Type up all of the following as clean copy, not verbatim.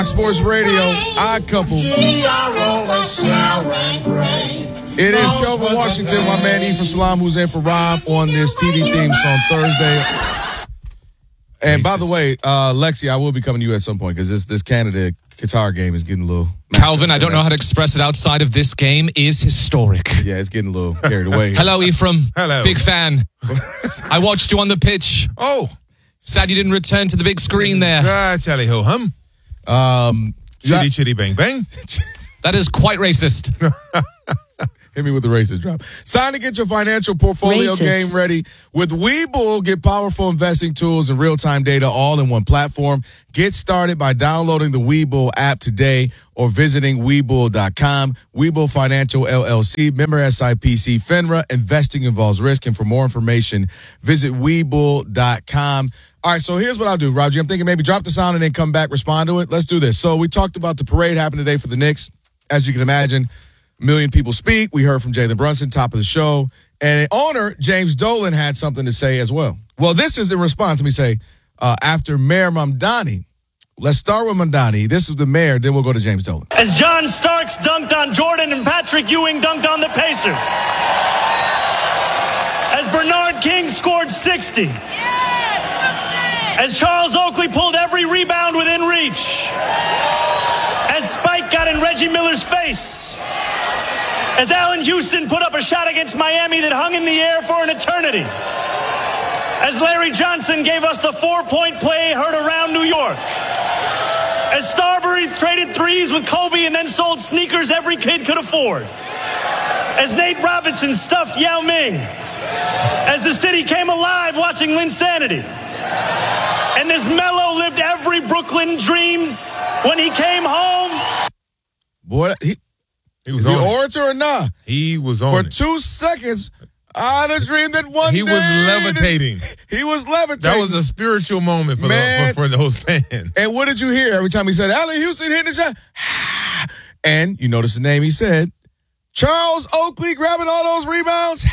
Sports Radio, Odd Couple. It is Kelvin Washington, my man Ephraim Salaam, who's in for Rob on this TV theme song Thursday. And by the way, Lexi, I will be coming to you at some point because this Canada guitar game is getting a little... Calvin, I don't know how to express it outside of this game, is historic. Yeah, it's getting a little carried away. Hello, Ephraim. Hello. Big fan. I watched you on the pitch. Oh. Sad you didn't return to the big screen there. Tally ho hum. Chitty chitty bang bang. That is quite racist. Hit me with the racist drop. It's time to get your financial portfolio game ready. With Webull, get powerful investing tools and real-time data all in one platform. Get started by downloading the Webull app today or visiting Webull.com. Webull Financial LLC, member SIPC, FINRA. Investing involves risk, and for more information, visit Webull.com. All right, so here's what I'll do, Roger. I'm thinking maybe drop the sound and then come back, respond to it. Let's do this. So we talked about the parade happening today for the Knicks. As you can imagine, a million people speak. We heard from Jalen Brunson, top of the show. And owner James Dolan had something to say as well. Well, this is the response. Let me say, after Mayor Mamdani. Let's start with Mamdani. This is the mayor, then we'll go to James Dolan. As John Starks dunked on Jordan and Patrick Ewing dunked on the Pacers. As Bernard King scored 60. As Charles Oakley pulled every rebound within reach. As Spike got in Reggie Miller's face. As Allen Houston put up a shot against Miami that hung in the air for an eternity. As Larry Johnson gave us the 4-point play heard around New York. As Starbury traded threes with Kobe and then sold sneakers every kid could afford. As Nate Robinson stuffed Yao Ming. As the city came alive watching Linsanity. And as Melo lived every Brooklyn dreams when he came home. Boy, he was the orator or not? He was on For 2 seconds, I had a dream that one day. He was levitating. He was levitating. That was a spiritual moment for those fans. And what did you hear every time he said, Allen Houston hitting the shot? And you notice the name he said, Charles Oakley grabbing all those rebounds?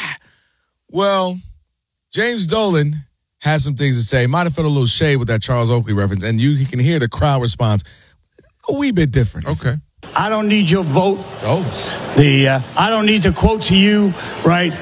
Well, James Dolan had some things to say. Might have felt a little shade with that Charles Oakley reference, and you can hear the crowd response a wee bit different. Okay. I don't need your vote. Oh. I don't need to quote to you, right,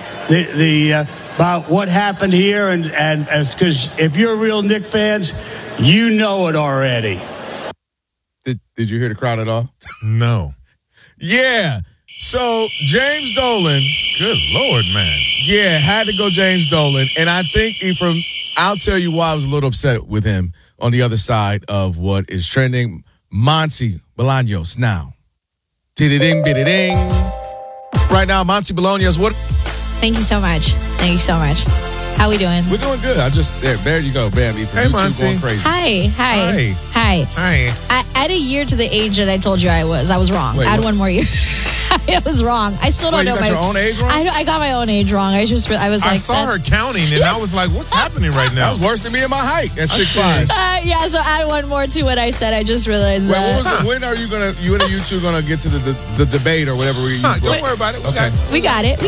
about what happened here, and because if you're real Knick fans, you know it already. Did you hear the crowd at all? No. Yeah. So, James Dolan. Good Lord, man. Yeah, had to go James Dolan. And I think, Ephraim, I'll tell you why I was a little upset with him on the other side of what is trending. Monty Bolaños now. Ding, ding. Right now, Monty Bolaños, what? Thank you so much. How we doing? We're doing good. There you go. Bam, Ephraim. Hey, Monty. Going crazy. Hi. I add a year to the age that I told you I was wrong. Wait, add what? one more year. I was wrong. I still don't know you got your own age wrong? I got my own age wrong. I was I like, saw her counting, and I was like, what's happening right now? That was worse than me in my height at 6'5". yeah, so add one more to what I said. I just realized Wait, that. when are you and you two gonna get to the debate or whatever we use? Don't worry about it. We got it.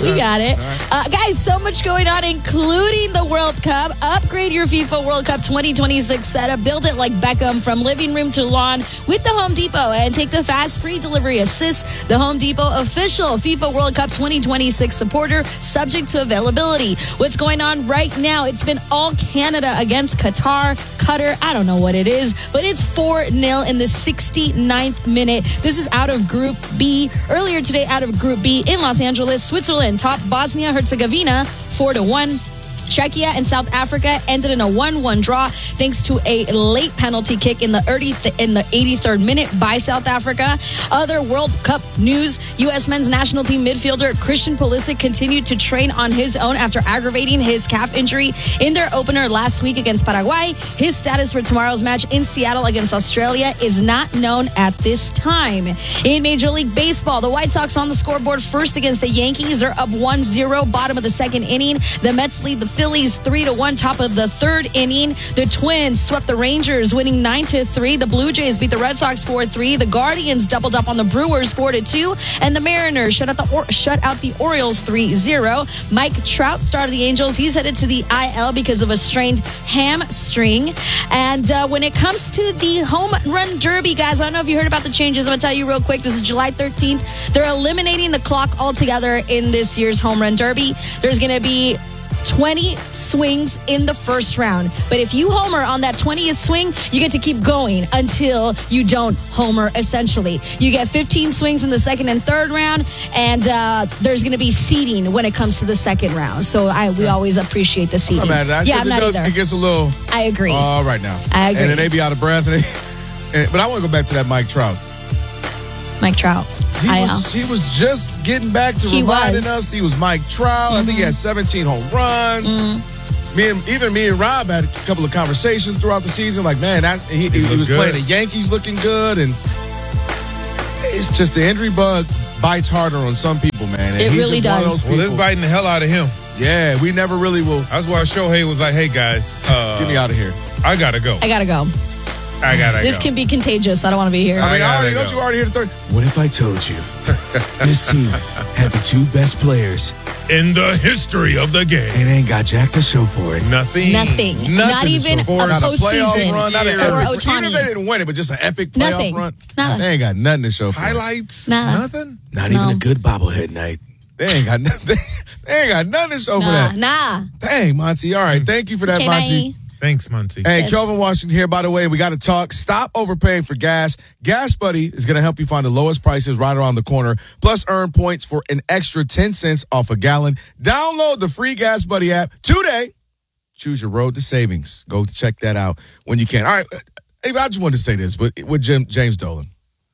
Guys, so much going on, including the World Cup. Upgrade your FIFA World Cup 2026 setup. Build it like Beckham from living room to lawn with the Home Depot and take the fast free delivery assist. The Home Depot official FIFA World Cup 2026 supporter, subject to availability. What's going on right now? It's been all Canada against Qatar. I don't know what it is, but it's 4-0 in the 69th minute. This is out of Group B. Earlier today, out of Group B in Los Angeles, Switzerland topped Bosnia-Herzegovina 4-1. Czechia and South Africa ended in a 1-1 draw thanks to a late penalty kick in the 83rd minute by South Africa. Other World Cup news, U.S. men's national team midfielder Christian Pulisic continued to train on his own after aggravating his calf injury in their opener last week against Paraguay. His status for tomorrow's match in Seattle against Australia is not known at this time. In Major League Baseball, the White Sox on the scoreboard first against the Yankees. They're up 1-0, bottom of the second inning. The Mets lead the Phillies 3-1, top of the third inning. The Twins swept the Rangers, winning 9-3. The Blue Jays beat the Red Sox 4-3. The Guardians doubled up on the Brewers 4-2. And the Mariners shut out the Orioles 3-0. Mike Trout started the Angels. He's headed to the IL because of a strained hamstring. And when it comes to the home run derby, guys, I don't know if you heard about the changes. I'm going to tell you real quick. This is July 13th. They're eliminating the clock altogether in this year's home run derby. There's going to be 20 swings in the first round. But if you homer on that 20th swing, you get to keep going until you don't homer, essentially. You get 15 swings in the second and third round, and there's going to be seeding when it comes to the second round. So we always appreciate the seeding. I'm mad at that. Yeah, I'm not either. It gets a little... I agree. Right now. I agree. And then they be out of breath. But I want to go back to that Mike Trout. Mike Trout. He was just getting back to reminding us he was Mike Trout. I think he had 17 home runs. Me and Rob had a couple of conversations throughout the season. Like, man, he was playing the Yankees looking good. And it's just the injury bug bites harder on some people, man. And it really does. Well, it's biting the hell out of him. Yeah, we never really will. That's why Shohei was like, hey, guys. Get me out of here. I got to go. This can be contagious. I don't want to be here. I mean, don't you already hear the third? What if I told you this team had the two best players in the history of the game and ain't got jack to show for it? Nothing. Not even a postseason run, not or Ohtani. Even if they didn't win it, but just an epic playoff run. They ain't got nothing to show for Highlights? it. Nothing? Not even a good bobblehead night. They ain't got nothing. They ain't got nothing to show for that. Dang, Monty. All right. Thank you for that, Monty. Bye. Thanks, Muncie. Hey, Kelvin Washington here, by the way. We got to talk. Stop overpaying for gas. Gas Buddy is going to help you find the lowest prices right around the corner, plus earn points for an extra 10 cents off a gallon. Download the free Gas Buddy app today. Choose your road to savings. Go check that out when you can. All right. Hey, I just wanted to say this, but with James Dolan.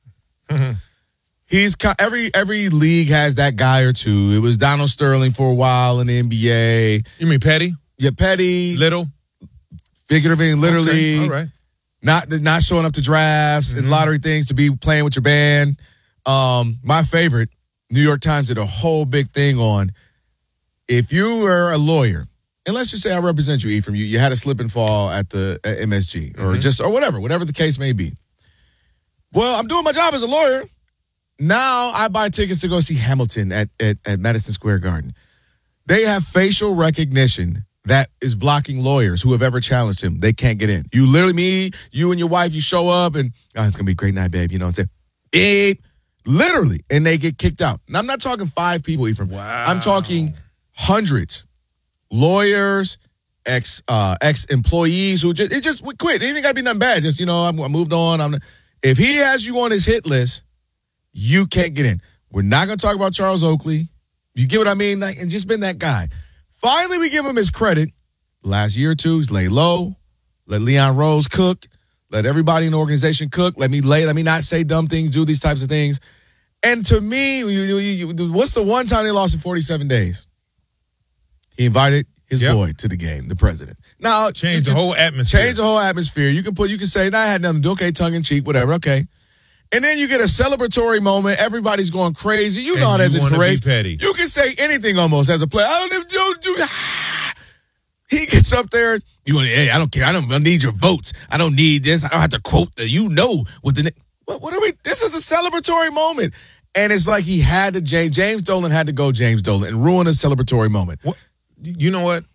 He's every league has that guy or two. It was Donald Sterling for a while in the NBA. You mean Petty? Yeah, Petty. Little? Figuratively and literally. Okay. All right. Not showing up to drafts and lottery things to be playing with your band. My favorite, New York Times did a whole big thing on if you were a lawyer, and let's just say I represent you, Ephraim, you had a slip and fall at MSG or whatever the case may be. Well, I'm doing my job as a lawyer. Now I buy tickets to go see Hamilton at Madison Square Garden. They have facial recognition that is blocking lawyers who have ever challenged him. They can't get in. You literally, you and your wife, you show up and, it's going to be a great night, babe. You know what I'm saying? Beep. Literally. And they get kicked out. And I'm not talking 5 people, Ephraim. Wow. I'm talking hundreds. Lawyers, ex-employees who just quit. It ain't got to be nothing bad. Just, I moved on. If he has you on his hit list, you can't get in. We're not going to talk about Charles Oakley. You get what I mean? And just been that guy. Finally, we give him his credit. Last year or two, he's lay low. Let Leon Rose cook. Let everybody in the organization cook. Let me not say dumb things, do these types of things. And to me, what's the one time they lost in 47 days? He invited his boy to the game, the president. Now, change the whole atmosphere. Change the whole atmosphere. You can say, I had nothing to do. Okay, tongue in cheek, whatever. Okay. And then you get a celebratory moment. Everybody's going crazy. You know how that's a parade. You can say anything almost as a player. I don't do. He gets up there. Hey, I don't care. I don't need your votes. I don't need this. I don't have to quote what the. What are we? This is a celebratory moment, and it's like he had to. James Dolan had to go. James Dolan and ruin a celebratory moment. What? You know what?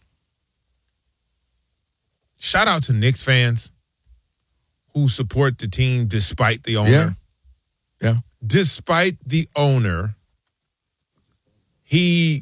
Shout out to Knicks fans who support the team despite the owner. Yeah. Despite the owner, they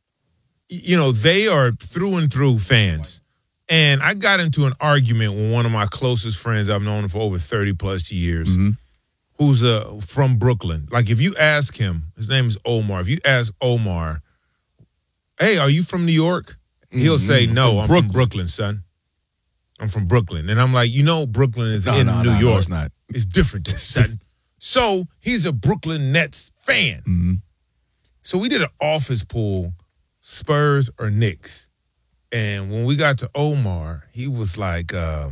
are through and through fans. And I got into an argument with one of my closest friends I've known for over 30 plus years, who's from Brooklyn. Like if you ask him, his name is Omar. If you ask Omar, hey, are you from New York? He'll say, no, I'm from Brooklyn, son. I'm from Brooklyn. And I'm like, Brooklyn is in New York. No, it's not. It's different, son. So he's a Brooklyn Nets fan. So we did an office pool, Spurs or Knicks. And when we got to Omar, he was like,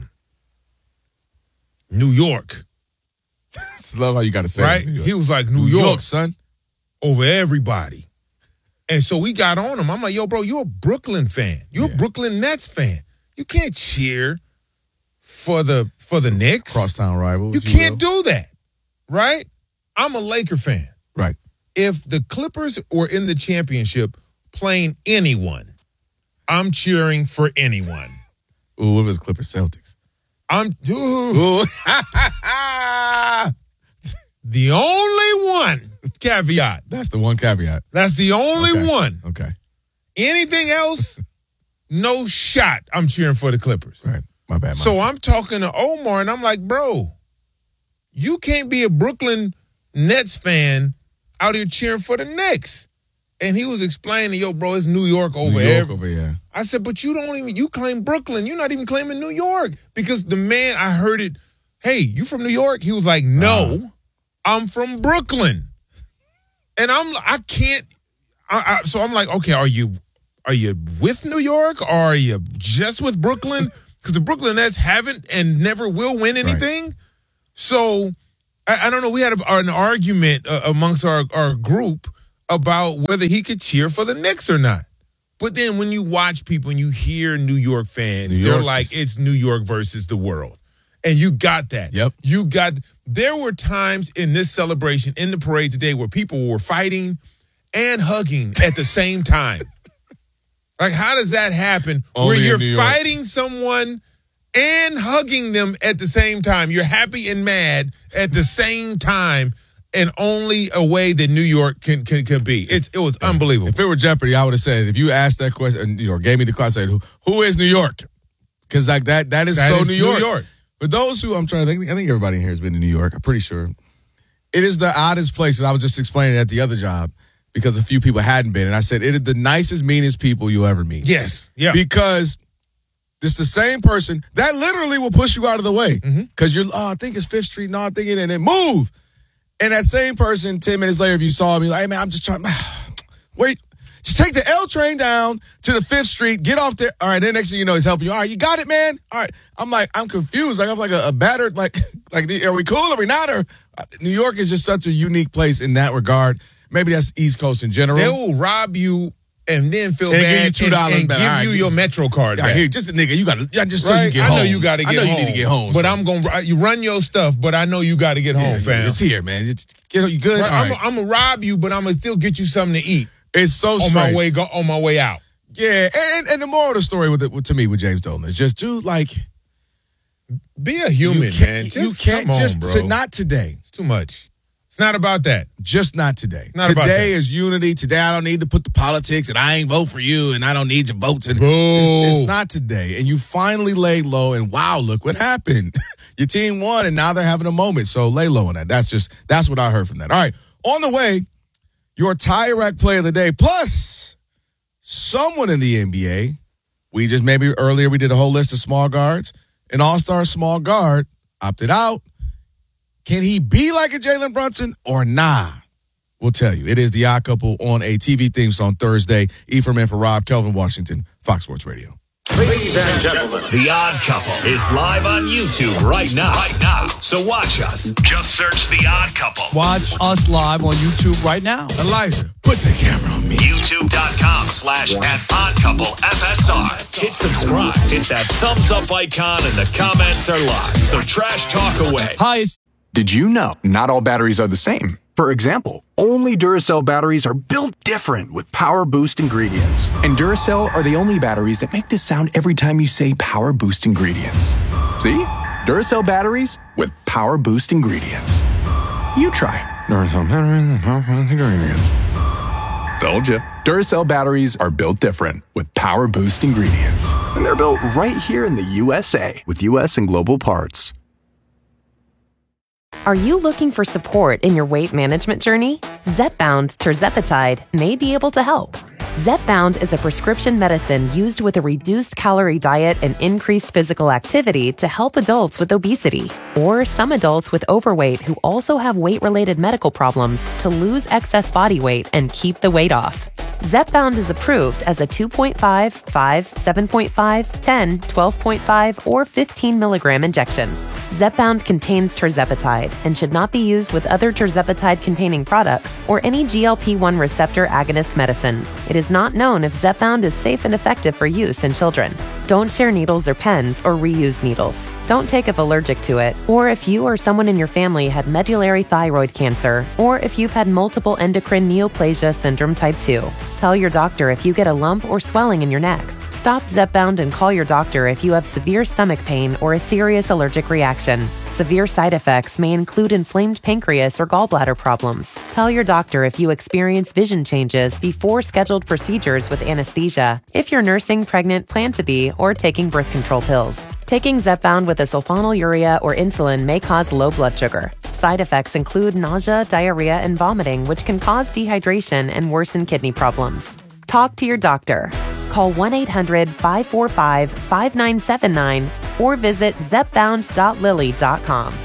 New York. I love how you got to say right? it. He was like, New York, son. Over everybody. And so we got on him. I'm like, yo, bro, you're a Brooklyn fan. You're a Brooklyn Nets fan. You can't cheer for the Knicks. Crosstown rivals. You can't do that, right? I'm a Laker fan. Right. If the Clippers were in the championship playing anyone, I'm cheering for anyone. Ooh, what was Clippers Celtics? The only one caveat. That's the one caveat. That's the only one. Okay. Anything else, no shot. I'm cheering for the Clippers. Right. My bad. So I'm talking to Omar, and I'm like, bro, you can't be a Brooklyn Nets fan out here cheering for the Knicks. And he was explaining, yo, bro, it's New York over here. I said, but you claim Brooklyn. You're not even claiming New York. Because the man, I heard it, hey, you from New York? He was like, no, I'm from Brooklyn. And so I'm like, okay, are you with New York or are you just with Brooklyn? Because the Brooklyn Nets haven't and never will win anything. Right. So I don't know. We had an argument amongst our group about whether he could cheer for the Knicks or not. But then when you watch people and you hear New York fans, they're like, it's New York versus the world. And you got that. Yep. There were times in this celebration, in the parade today, where people were fighting and hugging at the same time. Like, how does that happen? Where you're fighting someone and hugging them at the same time. You're happy and mad at the same time, and only a way that New York can be. It was unbelievable. If it were Jeopardy, I would have said, if you asked that question, gave me the question, I said, who is New York? Because like that is New York. For those who, I'm trying to think, I think everybody in here has been to New York. I'm pretty sure. It is the oddest place, and I was just explaining it at the other job, because a few people hadn't been. And I said, it is the nicest, meanest people you'll ever meet. Yes. Yeah. Because it's the same person that literally will push you out of the way. Because you're, I think it's 5th Street. No, I'm thinking, and then move. And that same person, 10 minutes later, if you saw me, like, hey, man, I'm just trying, wait, just take the L train down to the 5th Street, get off there. All right, then next thing you know, he's helping you. All right, you got it, man. All right. I'm like, I'm confused. Like, I'm like a battered, like, are we cool? Are we not? Or New York is just such a unique place in that regard. Maybe that's East Coast in general. They will rob you and then feel bad give you $2 and give you your Metro card back. Here, just a nigga, you got to, just so you get home. I know you got to get home. I know you need to get home. But you run your stuff, but I know you got to get home, fam. It's here, man. You good? Right. I'm going to rob you, but I'm going to still get you something to eat. It's so strange. On my way out. Yeah, and the moral of the story to me with James Dolan is just, dude, like, be a human, man. You can't just, bro. Not today. It's too much. It's not about that. Just not today. Today is unity. Today I don't need to put the politics and I ain't vote for you and I don't need your votes. It's not today. And you finally laid low and wow, look what happened. Your team won and now they're having a moment. So lay low on that. That's what I heard from that. All right. On the way, your Tire Rack Play of the Day, plus someone in the NBA. Earlier we did a whole list of small guards. An all-star small guard opted out. Can he be like a Jalen Brunson or nah? We'll tell you. It is The Odd Couple on a TV theme song Thursday. Ephraim in for Rob, Kelvin Washington, Fox Sports Radio. Ladies and gentlemen, The Odd Couple is live on YouTube right now. So watch us. Just search The Odd Couple. Watch us live on YouTube right now. Elijah, put the camera on me. YouTube.com/@oddcouplefsr. Hit subscribe. Hit that thumbs up icon and the comments are live. So trash talk away. Hi. Did you know not all batteries are the same? For example, only Duracell batteries are built different with Power Boost ingredients. And Duracell are the only batteries that make this sound every time you say Power Boost ingredients. See? Duracell batteries with Power Boost ingredients. You try. Duracell batteries with Power Boost ingredients. Told you. Duracell batteries are built different with Power Boost ingredients. And they're built right here in the USA with US and global parts. Are you looking for support in your weight management journey? Zepbound tirzepatide may be able to help. Zepbound is a prescription medicine used with a reduced calorie diet and increased physical activity to help adults with obesity or some adults with overweight who also have weight-related medical problems to lose excess body weight and keep the weight off. Zepbound is approved as a 2.5, 5, 7.5, 10, 12.5, or 15 milligram injection. Zepbound contains tirzepatide and should not be used with other tirzepatide-containing products or any GLP-1 receptor agonist medicines. It is not known if Zepbound is safe and effective for use in children. Don't share needles or pens or reuse needles. Don't take if allergic to it, or if you or someone in your family had medullary thyroid cancer, or if you've had multiple endocrine neoplasia syndrome type 2. Tell your doctor if you get a lump or swelling in your neck. Stop Zepbound and call your doctor if you have severe stomach pain or a serious allergic reaction. Severe side effects may include inflamed pancreas or gallbladder problems. Tell your doctor if you experience vision changes before scheduled procedures with anesthesia, if you're nursing, pregnant, plan to be, or taking birth control pills. Taking Zepbound with a sulfonylurea or insulin may cause low blood sugar. Side effects include nausea, diarrhea, and vomiting, which can cause dehydration and worsen kidney problems. Talk to your doctor. Call 1-800-545-5979 or visit zepbound.lily.com.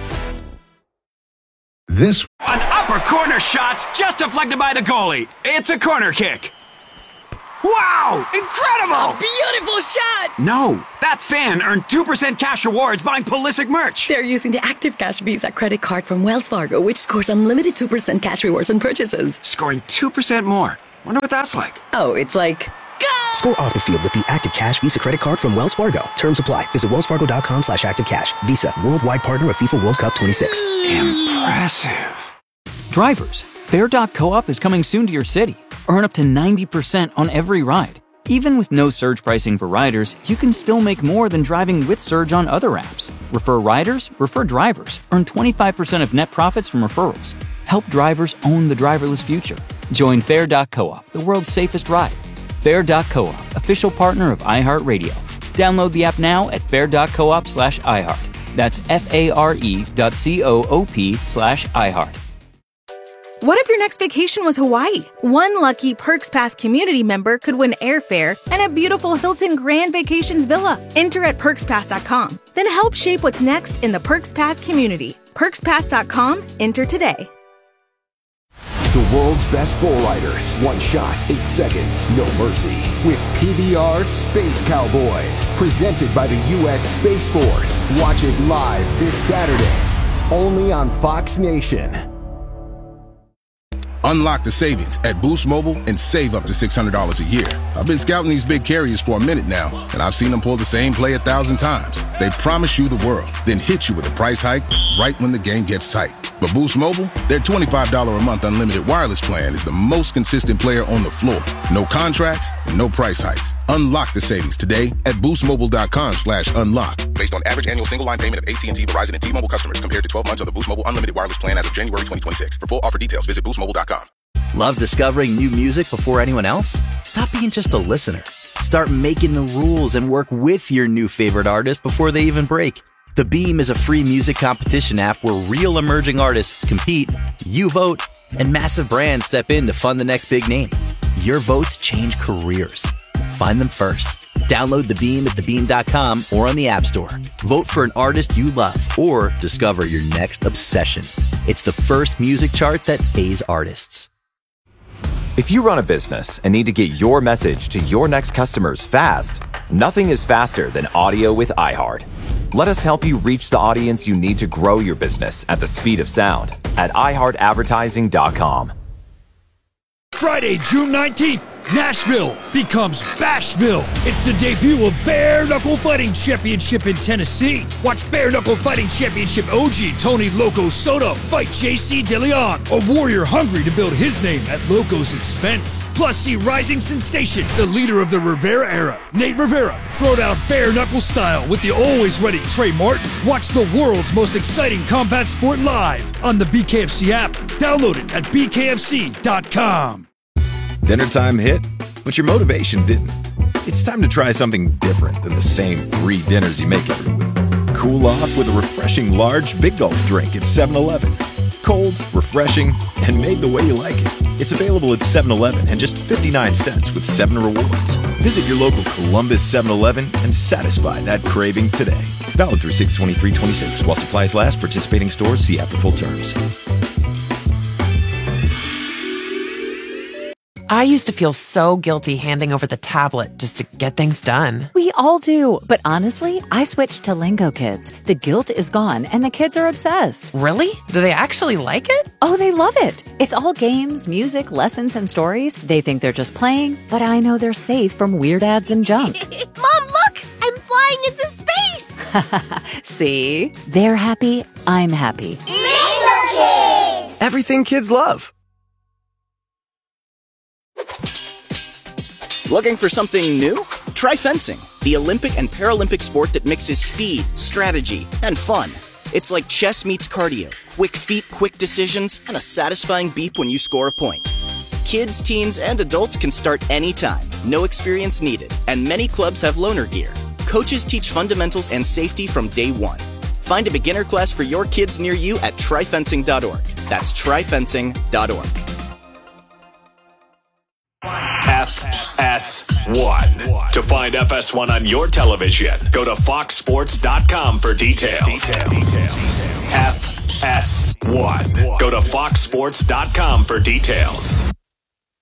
An upper corner shot's just deflected by the goalie. It's a corner kick. Wow! Incredible! Beautiful shot! No, that fan earned 2% cash rewards buying Pulisic merch. They're using the Active Cash Visa credit card from Wells Fargo, which scores unlimited 2% cash rewards on purchases. Scoring 2% more. Wonder what that's like. Oh, it's like... Score off the field with the Active Cash Visa credit card from Wells Fargo. Terms apply. Visit wellsfargo.com/activecash. Visa, worldwide partner of FIFA World Cup 26. Impressive. Drivers, Fair.coop is coming soon to your city. Earn up to 90% on every ride. Even with no surge pricing for riders, you can still make more than driving with Surge on other apps. Refer riders, refer drivers. Earn 25% of net profits from referrals. Help drivers own the driverless future. Join Fair.coop, the world's safest ride. Fair.coop, official partner of iHeartRadio. Download the app now at fair.coop/iHeart. That's FARE.coop/iHeart. What if your next vacation was Hawaii? One lucky Perks Pass community member could win airfare and a beautiful Hilton Grand Vacations villa. Enter at PerksPass.com. Then help shape what's next in the Perks Pass community. PerksPass.com. Enter today. The world's best bull riders. One shot, 8 seconds, no mercy. With PBR Space Cowboys. Presented by the U.S. Space Force. Watch it live this Saturday. Only on Fox Nation. Unlock the savings at Boost Mobile and save up to $600 a year. I've been scouting these big carriers for a minute now, and I've seen them pull the same play 1,000 times. They promise you the world, then hit you with a price hike right when the game gets tight. But Boost Mobile, their $25 a month unlimited wireless plan is the most consistent player on the floor. No contracts, no price hikes. Unlock the savings today at boostmobile.com/unlock. Based on average annual single line payment of AT&T, Verizon, and T-Mobile customers compared to 12 months on the Boost Mobile unlimited wireless plan as of January 2026. For full offer details, visit boostmobile.com. Love discovering new music before anyone else? Stop being just a listener. Start making the rules and work with your new favorite artist before they even break. The Beam is a free music competition app where real emerging artists compete, you vote, and massive brands step in to fund the next big name. Your votes change careers. Find them first. Download The Beam at thebeam.com or on the App Store. Vote for an artist you love or discover your next obsession. It's the first music chart that pays artists. If you run a business and need to get your message to your next customers fast, nothing is faster than audio with iHeart. Let us help you reach the audience you need to grow your business at the speed of sound at iHeartAdvertising.com. Friday, June 19th, Nashville becomes Bashville. It's the debut of Bare Knuckle Fighting Championship in Tennessee. Watch Bare Knuckle Fighting Championship OG Tony Loco Soto fight JC DeLeon, a warrior hungry to build his name at Loco's expense. Plus, see rising sensation, the leader of the Rivera era, Nate Rivera, throw down bare knuckle style with the always ready Trey Martin. Watch the world's most exciting combat sport live on the BKFC app. Download it at bkfc.com. Dinner time hit, but your motivation didn't. It's time to try something different than the same 3 dinners you make every week. Cool off with a refreshing large Big Gulp drink at 7-Eleven. Cold, refreshing, and made the way you like it. It's available at 7-Eleven and just 59 cents with 7 rewards. Visit your local Columbus 7-Eleven and satisfy that craving today. Valid through 6/23/26 while supplies last. Participating stores, see app for full terms. I used to feel so guilty handing over the tablet just to get things done. We all do. But honestly, I switched to Lingo Kids. The guilt is gone and the kids are obsessed. Really? Do they actually like it? Oh, they love it. It's all games, music, lessons, and stories. They think they're just playing, but I know they're safe from weird ads and junk. Mom, look! I'm flying into space! See? They're happy. I'm happy. Lingo Kids! Everything kids love. Looking for something new? Try fencing, the Olympic and Paralympic sport that mixes speed, strategy, and fun. It's like chess meets cardio, quick feet, quick decisions, and a satisfying beep when you score a point. Kids, teens, and adults can start anytime, no experience needed, and many clubs have loaner gear. Coaches teach fundamentals and safety from day one. Find a beginner class for your kids near you at tryfencing.org. That's tryfencing.org. FS1. To find FS1 on your television, go to foxsports.com for details. FS1. Go to foxsports.com for details.